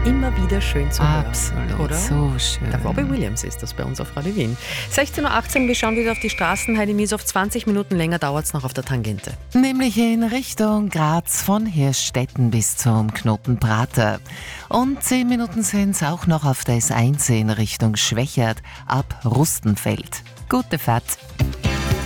immer wieder schön zu hören. Absolut, oder? so schön. Der Robbie Williams ist das bei uns auf Radio Wien. 16.18 Uhr, wir schauen wieder auf die Straßen. Heidi Mies, auf 20 Minuten länger dauert es noch auf der Tangente. Nämlich in Richtung Graz von Hirschstetten bis zum Knoten Prater. Und 10 Minuten sind es auch noch auf der S1 in Richtung Schwächert ab Rustenfeld. Gute Fahrt!